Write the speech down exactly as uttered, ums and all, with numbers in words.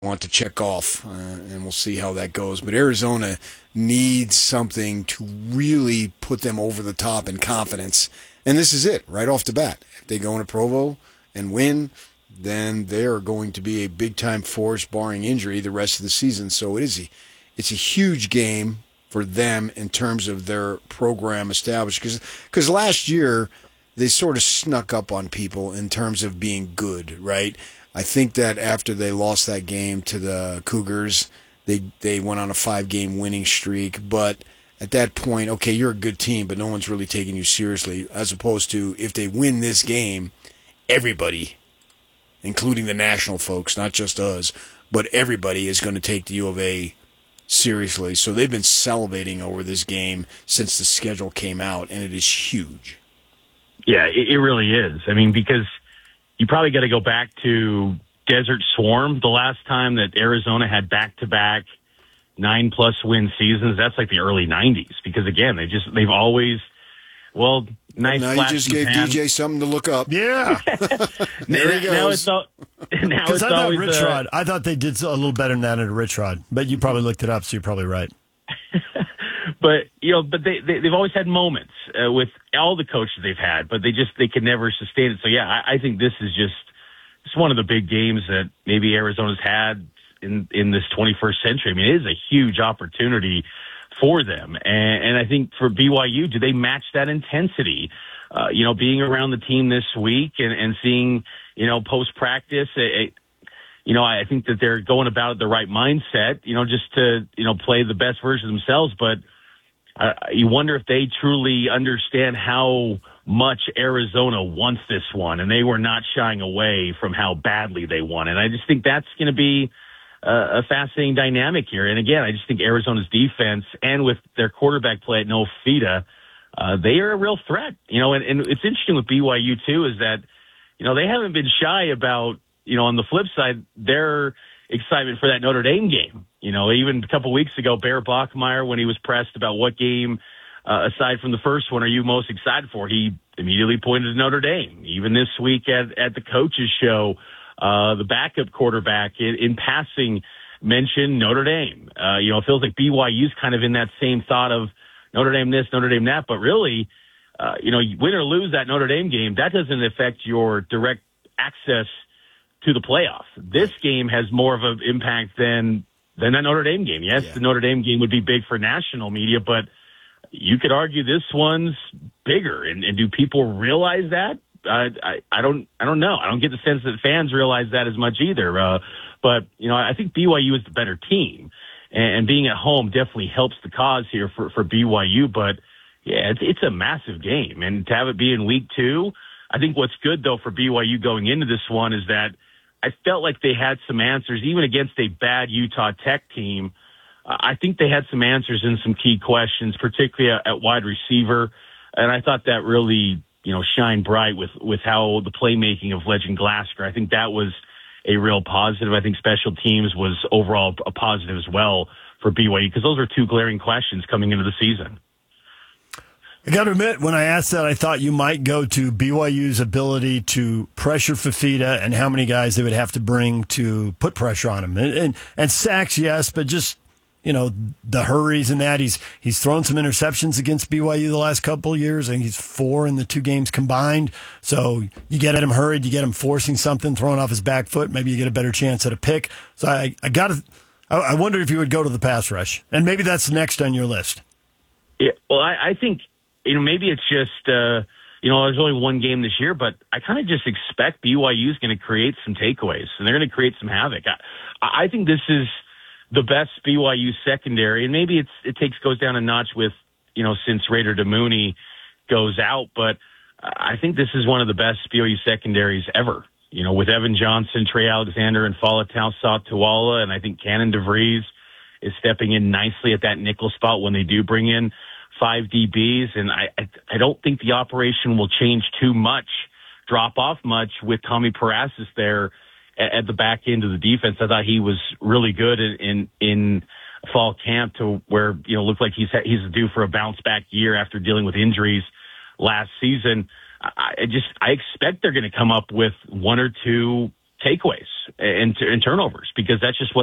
want to check off, uh, and we'll see how that goes. But Arizona needs something to really put them over the top in confidence, and this is it right off the bat. If they go into Provo and win, then they are going to be a big-time force, barring injury, the rest of the season. So it is a, it's a huge game for them in terms of their program established. Because last year, they sort of snuck up on people in terms of being good, right? I think that after they lost that game to the Cougars, they they went on a five-game winning streak. But at that point, okay, you're a good team, but no one's really taking you seriously. As opposed to if they win this game, everybody, including the national folks, not just us, but everybody is going to take the U of A seriously. So they've been salivating over this game since the schedule came out, and it is huge. Yeah, it, it really is. I mean, because you probably got to go back to Desert Swarm, the last time that Arizona had back-to-back nine-plus win seasons. That's like the early nineties. Because again, they just they've always well, nice. Now you just gave D J something to look up. Yeah, there he goes. Now it's all, now because it's I thought always, Rich uh, Rod. I thought they did a little better than that at a Rich Rod, but you probably looked it up, so you're probably right. But you know, but they, they they've always had moments uh, with all the coaches they've had, but they just they could never sustain it. So yeah, I, I think this is just it's one of the big games that maybe Arizona's had in in this twenty-first century. I mean, it is a huge opportunity for them, and, and I think for B Y U, do they match that intensity? Uh, you know, being around the team this week and, and seeing you know post practice. You know, I think that they're going about it the right mindset, you know, just to, you know, play the best version of themselves. But uh, you wonder if they truly understand how much Arizona wants this one, and they were not shying away from how badly they want it. And I just think that's going to be uh, a fascinating dynamic here. And again, I just think Arizona's defense and with their quarterback play at No Fita, uh, they are a real threat. You know, and, and it's interesting with B Y U too is that, you know, they haven't been shy about, you know, on the flip side, their excitement for that Notre Dame game. You know, even a couple weeks ago, Bear Bachmeyer, when he was pressed about what game, uh, aside from the first one, are you most excited for, he immediately pointed to Notre Dame. Even this week at, at the coaches show, uh, the backup quarterback in, in passing mentioned Notre Dame. Uh, you know, it feels like B Y U's kind of in that same thought of Notre Dame this, Notre Dame that, but really, uh, you know, win or lose that Notre Dame game, that doesn't affect your direct access to the playoffs. This game has more of an impact than than that Notre Dame game. Yes, yeah. The Notre Dame game would be big for national media, but you could argue this one's bigger. And, and do people realize that? I, I I don't I don't know. I don't get the sense that fans realize that as much either. Uh, but you know, I think B Y U is the better team, and, and being at home definitely helps the cause here for for B Y U. But yeah, it's it's a massive game, and to have it be in week two, I think what's good though for B Y U going into this one is that I felt like they had some answers, even against a bad Utah Tech team. Uh, I think they had some answers in some key questions, particularly at, at wide receiver. And I thought that really, you know, shined bright with, with how the playmaking of Legend Glasgow. I think that was a real positive. I think special teams was overall a positive as well for B Y U, because those are two glaring questions coming into the season. I got to admit, when I asked that, I thought you might go to B Y U's ability to pressure Fifita and how many guys they would have to bring to put pressure on him. And, and, and sacks, yes, but just, you know, the hurries and that. He's he's thrown some interceptions against B Y U the last couple of years, and he's four in the two games combined. So you get at him hurried, you get him forcing something, throwing off his back foot, maybe you get a better chance at a pick. So I, I got to, I, I wonder if you would go to the pass rush. And maybe that's next on your list. Yeah, well, I, I think, you know, maybe it's just, uh, you know, there's only one game this year, but I kind of just expect B Y U is going to create some takeaways, and they're going to create some havoc. I, I think this is the best B Y U secondary, and maybe it's it takes goes down a notch with, you know, since Raider DeMooney goes out, but I think this is one of the best B Y U secondaries ever. You know, with Evan Johnson, Trey Alexander, and Falatau Tuala, and I think Cannon DeVries is stepping in nicely at that nickel spot when they do bring in five D Bs, and I, I I don't think the operation will change too much, drop off much with Tommy Parasis there at, at the back end of the defense. I thought he was really good in in, in fall camp to where, you know, looked like he's he's due for a bounce back year after dealing with injuries last season. I, I just I expect they're going to come up with one or two takeaways and, and turnovers because that's just what